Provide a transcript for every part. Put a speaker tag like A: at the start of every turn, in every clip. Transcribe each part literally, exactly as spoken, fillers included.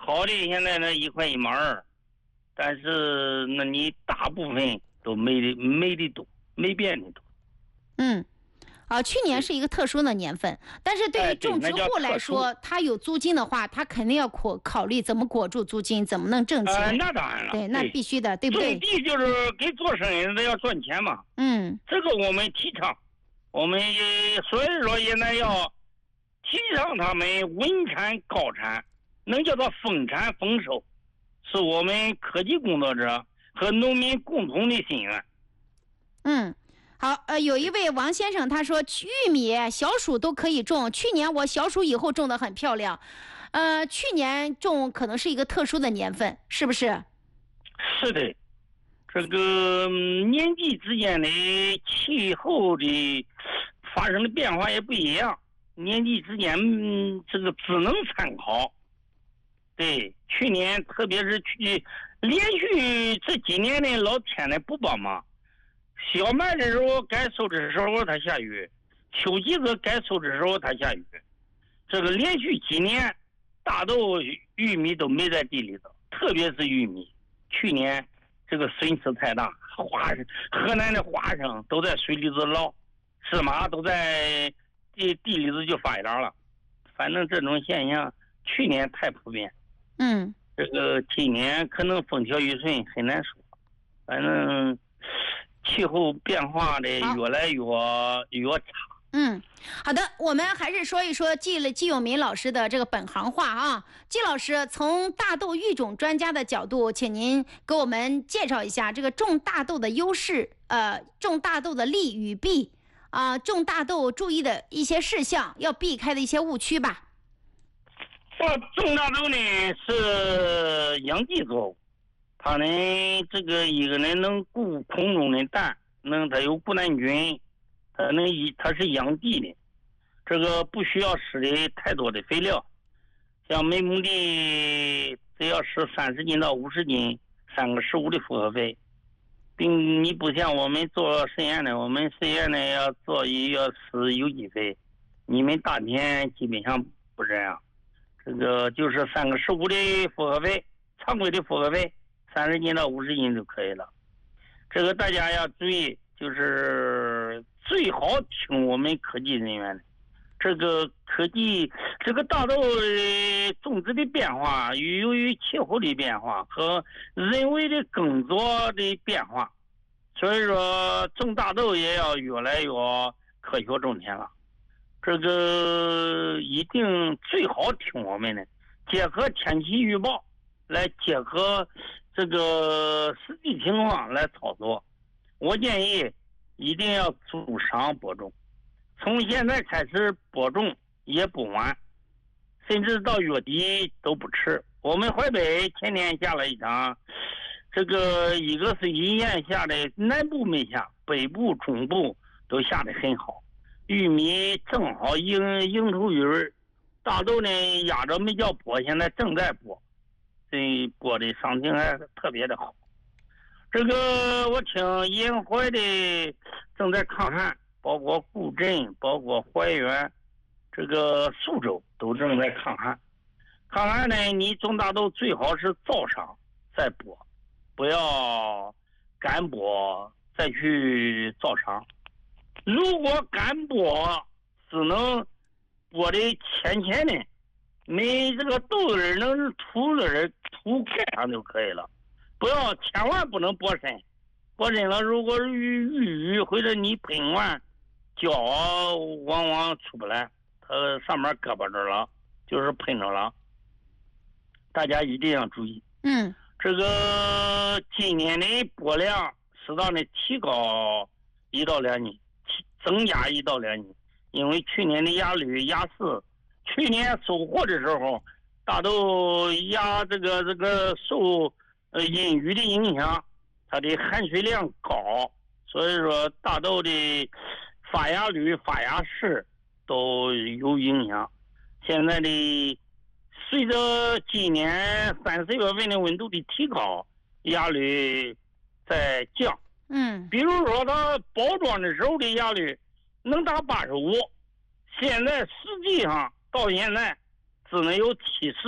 A: 好的现在呢一块一毛二，但是那你大部分都没的没的多，没变的多。
B: 嗯。啊，去年是一个特殊的年份，但是对于种植户来说，
A: 哎、
B: 他有租金的话，他肯定要考考虑怎么裹住租金，怎么能挣钱。
A: 呃、那当然了，
B: 对，那必须的，对不对？
A: 种地就是给做生意的要赚钱嘛。
B: 嗯，
A: 这个我们提倡，我们也所以说现在要提倡他们稳产高产，能叫做丰产丰收，是我们科技工作者和农民共同的心愿。
B: 嗯。好，呃，有一位王先生他说，玉米小薯都可以种。去年我小薯以后种得很漂亮，呃，去年种可能是一个特殊的年份，是不是？
A: 是的，这个年纪之间的气候的发生的变化也不一样，年纪之间、嗯、这个只能参考。对，去年特别是去连续这几年的老天呢不帮忙。小麦的时候该收的时候它下雨，秋季子该收的时候它下雨，这个连续几年大豆玉米都没在地里头，特别是玉米，去年这个损失太大，花河南的花生都在水里头捞，芝麻都在地地里头就发芽了，反正这种现象去年太普遍。
B: 嗯，
A: 这个今年可能风调雨顺很难说，反正气候变化的越来越越差。
B: 嗯，好的，我们还是说一说季季永民老师的这个本行话啊。季老师从大豆育种专家的角度，请您给我们介绍一下这个种大豆的优势，呃，种大豆的利与弊啊、呃，种大豆注意的一些事项，要避开的一些误区吧。
A: 我种大豆呢是养鸡作物。它呢，这个一个呢能固空中的氮，能它有固氮菌，它能它是养地的，这个不需要施的太多的肥料，像每亩地只要施三十斤到五十斤，三个十五的复合肥，并你不像我们做实验的，我们实验呢要做一要施有机肥，你们大田基本上不这样，这个就是三个十五的复合肥，常规的复合肥。三十斤到五十斤就可以了，这个大家要注意，就是最好听我们科技人员的。这个科技，这个大豆种植的变化，由于气候的变化和人为的耕作的变化，所以说种大豆也要越来越科学种田了。这个一定最好听我们的，结合天气预报来结合。这个实际情况来操作，我建议一定要主商播种，从现在开始播种也不晚，甚至到月底都不迟。我们淮北前天下了一场，这个一个是阴炎下的，南部没下，北部中部都下得很好，玉米正好迎迎头雨儿，大豆呢压着没叫播，现在正在播。这播的伤情还特别的好，这个我听沿淮的正在抗旱，包括固镇，包括淮源，这个苏州都正在抗旱。抗旱呢，你种大豆最好是早上再播，不要干播再去造场。如果干播只能播的浅浅的，你这个豆儿能涂了涂盖上就可以了，不要千万不能播深，播深了如果是遇遇雨或者你喷完胶往往出不来，它上面胳膊着了就是喷着了，大家一定要注意。
B: 嗯，
A: 这个今年的播量适当的提高一到两斤，增加一到两斤，因为去年的压铝压四。去年收获的时候，大豆压这个这个受呃阴雨的影响，它的含水量高，所以说大豆的发芽率、发芽势都有影响。现在的随着今年三四月份的温度的提高，芽率在降。
B: 嗯，
A: 比如说它包装的时候的芽率能达八十五，现在实际上。到现在只能有七十，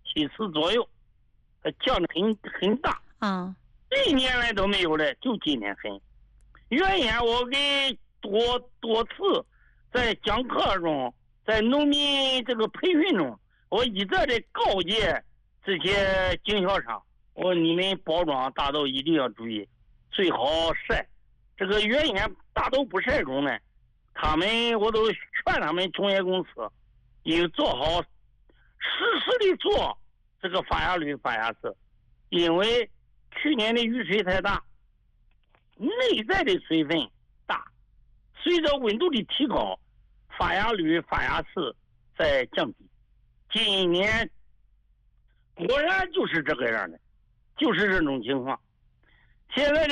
A: 七十左右，它降的很很大
B: 啊，
A: 这一年来都没有了，就今年很。原先我给多多次在讲课中，在农民这个培训中，我一再的告诫这些经销商，我说你们包装大豆一定要注意，最好晒。这个原先大豆不晒中呢，他们我都劝他们中业公司应做好实时的做这个发芽率发芽色，因为去年的雨水太大，内在的水分大，随着温度的提高，发芽率发芽次在降低。今年果然就是这个样的，就是这种情况。现在的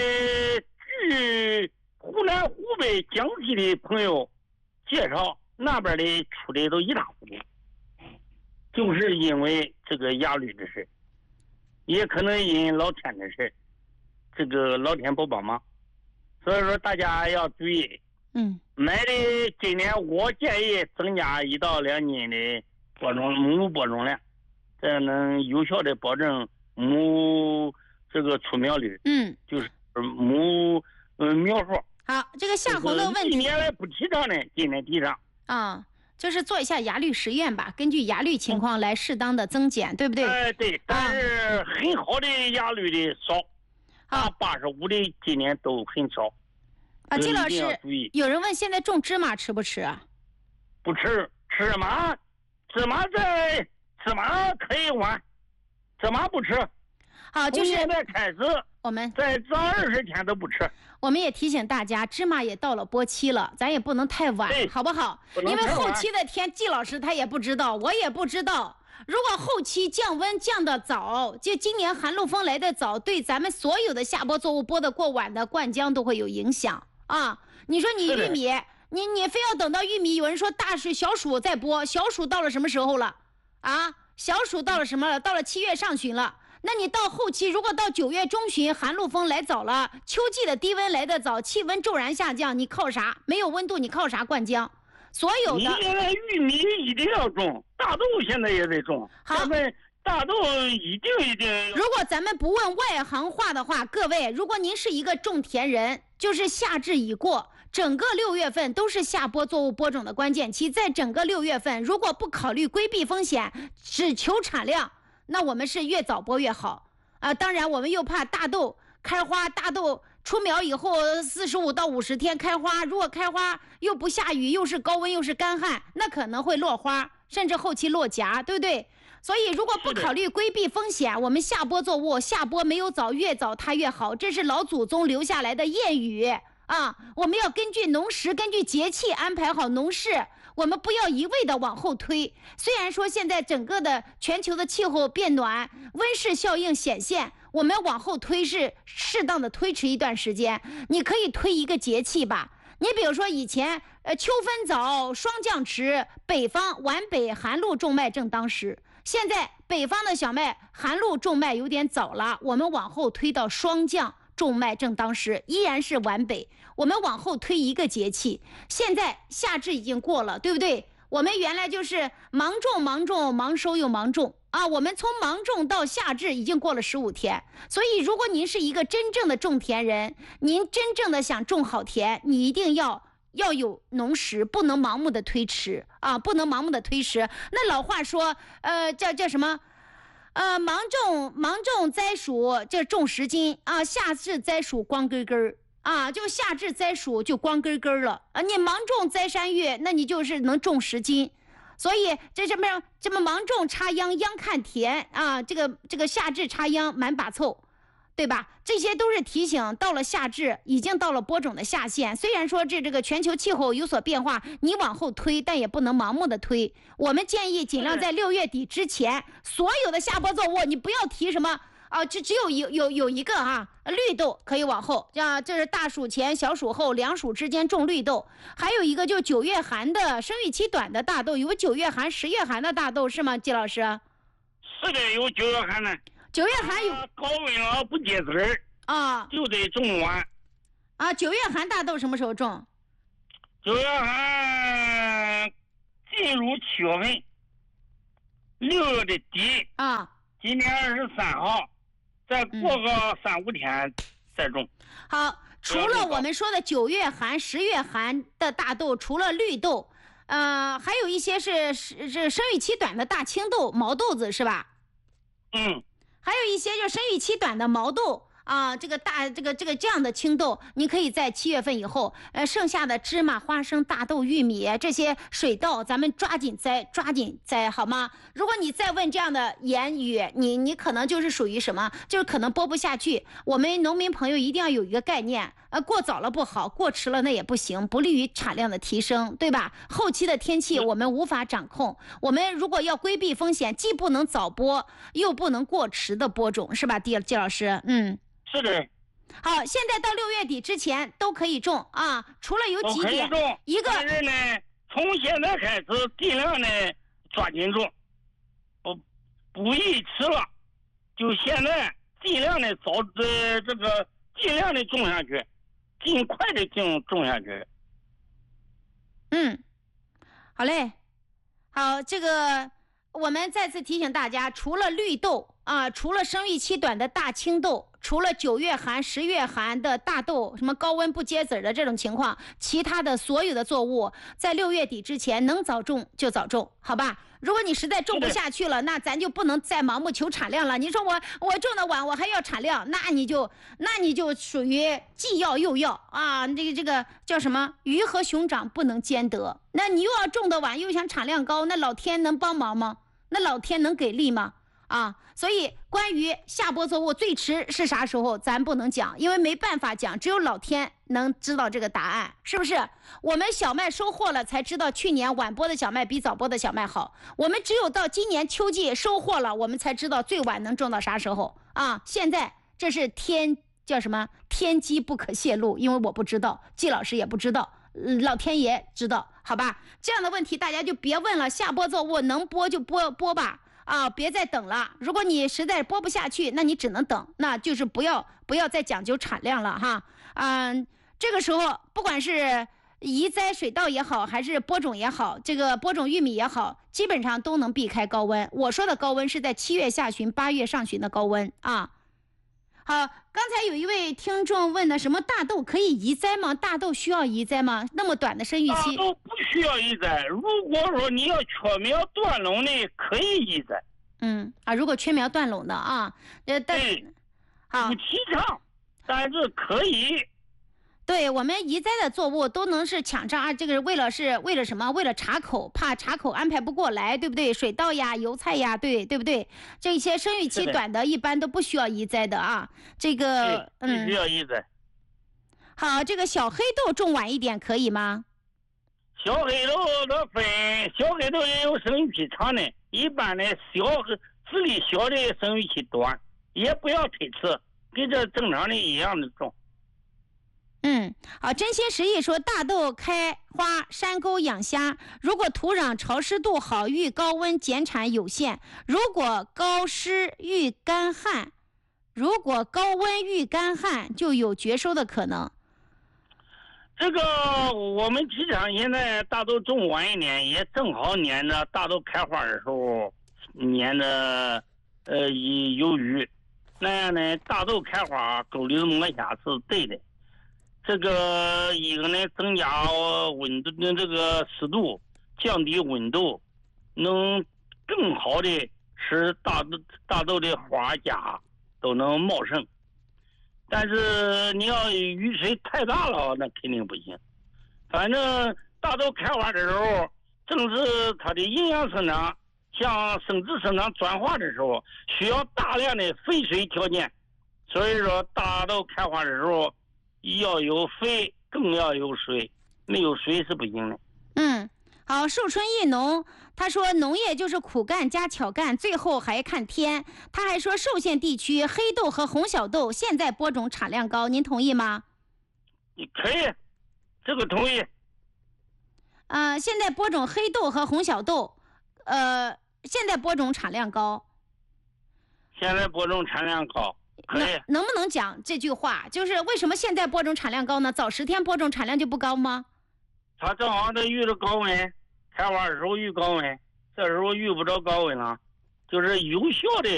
A: 据湖南湖北江西的朋友介绍，那边的出的都一塌糊涂，就是因为这个芽率的事，也可能因老天的事，这个老天不帮忙，所以说大家要注意。
B: 嗯，
A: 买的今年我建议增加一到两斤的播种母播种量，这样能有效的保证母这个出苗率。
B: 嗯，
A: 就是母嗯苗数。
B: 好，这个夏红的问题，
A: 一年来不提倡呢，今年提倡。
B: 啊，就是做一下芽率实验吧，根据芽率情况来适当的增减，对不对？
A: 哎、呃，对，但是很好的芽率的少，啊，八十五的今年都很少。
B: 啊，季老师，有人问现在种芝麻吃不吃啊？
A: 不吃，芝麻，芝麻在芝麻可以玩，芝麻不吃。
B: 好，就是
A: 现在开始，
B: 我们
A: 再早二十天都不吃。
B: 我们也提醒大家，芝麻也到了播期了，咱也不能太晚，好不好？因为后期的天，季老师他也不知道，我也不知道。如果后期降温降得早，就今年寒露风来得早，对咱们所有的下播作物播得过晚的灌浆都会有影响啊！你说你玉米，你你非要等到玉米，有人说大暑小暑再播，小暑到了什么时候了？啊，小暑到了什么了？到了七月上旬了。那你到后期，如果到九月中旬寒露风来早了，秋季的低温来得早，气温骤然下降，你靠啥？没有温度，你靠啥灌浆？所有的。
A: 你现在玉米一定要种，大豆现在也得种。
B: 好，
A: 咱们大豆一定一定。
B: 如果咱们不问外行话的话，各位，如果您是一个种田人，就是夏至已过。整个六月份都是下播作物播种的关键期，在整个六月份，如果不考虑规避风险，只求产量，那我们是越早播越好啊！当然，我们又怕大豆开花，大豆出苗以后四十五到五十天开花，如果开花又不下雨，又是高温又是干旱，那可能会落花，甚至后期落荚，对不对？所以，如果不考虑规避风险，我们下播作物下播没有早，越早它越好，这是老祖宗留下来的谚语啊！我们要根据农时、根据节气安排好农事。我们不要一味的往后推，虽然说现在整个的全球的气候变暖，温室效应显现，我们往后推是适当的推迟一段时间。你可以推一个节气吧，你比如说以前，呃，秋分早，霜降迟，北方皖北寒露种麦正当时。现在北方的小麦寒露种麦有点早了，我们往后推到霜降种麦正当时，依然是皖北。我们往后推一个节气，现在夏至已经过了，对不对？我们原来就是忙种忙种忙收又忙种啊，我们从忙种到夏至已经过了十五天。所以如果您是一个真正的种田人，您真正的想种好田，你一定要要有农时，不能盲目的推迟啊，不能盲目的推迟。那老话说，呃，叫叫什么？呃，忙种忙种栽黍这种十斤啊，夏至栽黍光根根儿。啊，就夏至栽黍就光根根了啊！你忙种栽山芋，那你就是能种十斤。所以这什么这么忙种插秧秧看田啊，这个这个夏至插秧满把凑，对吧？这些都是提醒，到了夏至已经到了播种的下限。虽然说这这个全球气候有所变化，你往后推，但也不能盲目的推。我们建议尽量在六月底之前，所有的下播作物你不要提什么。啊，这只有有有有一个哈、啊，绿豆可以往后，啊，这是大暑前、小暑后两暑之间种绿豆，还有一个就九月寒的生育期短的大豆，有九月寒、十月寒的大豆是吗？季老师？
A: 是的，有九月寒的。
B: 九月寒有
A: 高温了不结籽儿
B: 啊，
A: 就得种晚。
B: 啊，九月寒大豆什么时候种？
A: 九月寒进入七月份。 六月的底
B: 啊。
A: 今年二十三号，再过个三五天再种。
B: 好，除了我们说的九月寒、十月寒的大豆，除了绿豆，呃，还有一些是是是生育期短的大青豆、毛豆子是吧？
A: 嗯，
B: 还有一些就生育期短的毛豆。啊，这个大这个这个这样的青豆，你可以在七月份以后，呃，剩下的芝麻、花生、大豆、玉米这些水稻，咱们抓紧栽，抓紧栽，好吗？如果你再问这样的言语，你你可能就是属于什么？就是可能播不下去。我们农民朋友一定要有一个概念，呃，过早了不好，过迟了那也不行，不利于产量的提升，对吧？后期的天气我们无法掌控，我们如果要规避风险，既不能早播，又不能过迟的播种，是吧，季季老师？嗯。
A: 是的。
B: 好，现在到六月底之前都可以种啊，除了有几点，一个
A: 但是呢，从现在开始尽量的抓紧种，不不宜迟了，就现在尽量的早呃这个尽量的种下去，尽快的种种下去。
B: 嗯，好嘞，好，这个我们再次提醒大家，除了绿豆啊，除了生育期短的大青豆，除了九月寒、十月寒的大豆，什么高温不结籽的这种情况，其他的所有的作物在六月底之前能早种就早种，好吧？如果你实在种不下去了，那咱就不能再盲目求产量了。你说我我种的晚，我还要产量，那你就那你就属于既要又要啊！这个这个叫什么？鱼和熊掌不能兼得。那你又要种的晚，又想产量高，那老天能帮忙吗？那老天能给力吗？啊，所以关于下播作物最迟是啥时候，咱不能讲，因为没办法讲，只有老天能知道这个答案，是不是？我们小麦收获了，才知道去年晚播的小麦比早播的小麦好。我们只有到今年秋季收获了，我们才知道最晚能种到啥时候啊！现在这是天叫什么？天机不可泄露，因为我不知道，季老师也不知道。老天爷知道，好吧？这样的问题大家就别问了，下播作物能播就播播吧。啊，别再等了！如果你实在播不下去，那你只能等，那就是不要不要再讲究产量了哈。嗯，这个时候不管是移栽水稻也好，还是播种也好，这个播种玉米也好，基本上都能避开高温。我说的高温是在七月下旬、八月上旬的高温啊。好，刚才有一位听众问的，什么大豆可以移栽吗？大豆需要移栽吗？那么短的生育期，
A: 大豆不需要移栽。如果说你要缺苗断垄的，可以移栽。
B: 嗯啊，如果缺苗断垄的啊，呃，但好
A: 不提倡，但是可以。
B: 对，我们移栽的作物都能是抢占啊，这个为了是为了什么？为了茶口，怕茶口安排不过来，对不对？水稻呀、油菜呀，对对不对？这些生育期短的，一般都不需要移栽的啊。这个
A: 嗯，不需要移栽。
B: 好，这个小黑豆种晚一点可以吗？
A: 小黑豆它分，小黑豆也有生育期长的，一般的小籽粒小的生育期短，也不要推迟，跟这正常的一样的种。
B: 嗯，好，真心实意说，大豆开花，山沟养虾。如果土壤潮湿度好，遇高温减产有限；如果高湿遇干旱，如果高温遇干旱，就有绝收的可能。
A: 这个我们提倡现在大豆种晚一点，也正好撵着大豆开花的时候，撵着呃有雨，那样呢，大豆开花沟里磨下是对的。这个一个呢，增加温度的这个湿度，降低温度，能更好的使大豆大豆的花荚都能茂盛。但是你要雨水太大了，那肯定不行。反正大豆开花的时候，正是它的营养生长向生殖生长转化的时候，需要大量的肥水条件。所以说，大豆开花的时候，要有肥，更要有水，没有水是不行的。
B: 嗯，好，寿春益农他说，农业就是苦干加巧干，最后还看天。他还说，寿县地区黑豆和红小豆现在播种产量高，您同意吗？
A: 可以，这个同意。
B: 呃，现在播种黑豆和红小豆，呃，现在播种产量高。
A: 现在播种产量高。可以，
B: 能不能讲这句话？就是为什么现在播种产量高呢？早十天播种产量就不高吗？
A: 它正好它遇着高温，开花的时候遇高温，这时候遇不着高温了， 就是有效的